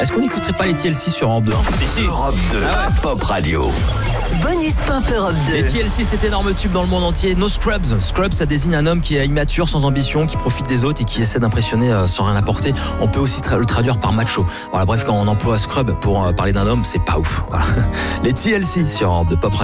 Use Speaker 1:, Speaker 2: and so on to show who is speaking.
Speaker 1: Est-ce qu'on n'écouterait pas les TLC sur Europe 2
Speaker 2: Si. Europe 2, Pop Radio.
Speaker 3: Bonus Pop Europe 2.
Speaker 1: Les TLC, cet énorme tube dans le monde entier. No Scrubs. Scrubs, ça désigne un homme qui est immature, sans ambition, qui profite des autres et qui essaie d'impressionner sans rien apporter. On peut aussi le traduire par macho. Voilà, bref, quand on emploie Scrub pour parler d'un homme, c'est pas ouf. Voilà. Les TLC sur Europe 2 Pop Radio.